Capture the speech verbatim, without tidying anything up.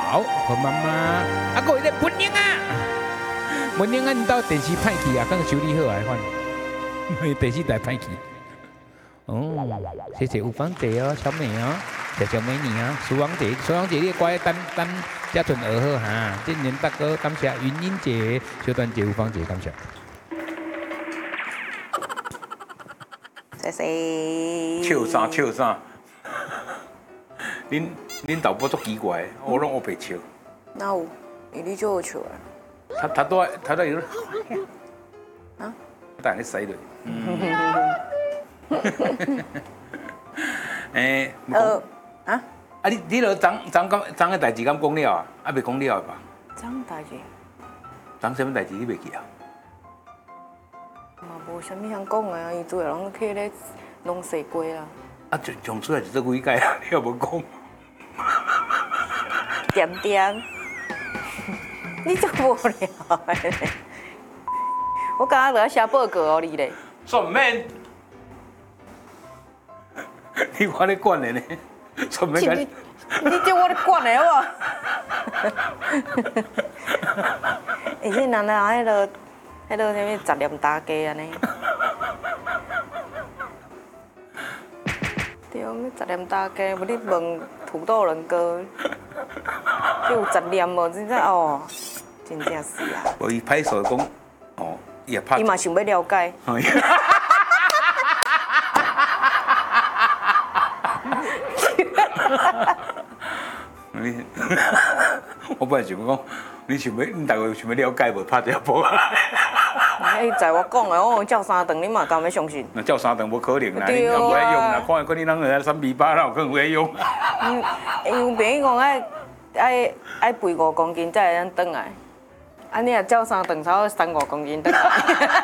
好，和妈妈。啊，各位的本英啊，本英啊，你到电视歹去啊，刚修理好来换，因电视台歹去。哦，谢谢吴芳姐哦，小美哦，小小美女啊，苏芳姐，苏芳姐你乖，等等嘉纯儿好哈，今年大哥感谢云英姐、小段姐、吴芳姐感谢。 谢谢。 笑啥笑啥？恁恁导播足奇怪，我拢我白笑。 那有，伊你就有笑啊。 他他都他都有。 啊？ 等你洗落。诶， 呃啊？ 啊你你落昨昨刚昨个代志敢讲了啊？啊未讲了吧？ 昨代志？ 昨什么代志你袂记啊？ 嘛无啥物通讲的啊，伊主要拢去咧弄洗过啦。 啊，就讲出来就做几届啊，你又无讲。 点点，你足无聊的。我刚刚在写报告哦，你咧。 算唔免。你我咧管的呢，算唔免。 你你叫我咧管的好无？而且人人迄落迄落啥物杂念大家安尼。对，你杂念大家，无你问土豆人哥，你有杂念无？真正哦，真正是啊。 无伊歹势讲，哦，伊也拍。 伊嘛想要了解。 你，我本来想讲，你想要，你大概想要了解无？拍条波啊！ 哎，在我讲的，我叫三顿，你嘛敢要相信？ 那叫三顿无可能啦， 你若不爱用啦，看看你人个三米八，哪有可能会用？ 嗯，因为朋友讲爱爱爱肥五公斤才会当转来，啊你若照三顿，差不多三五公斤转来。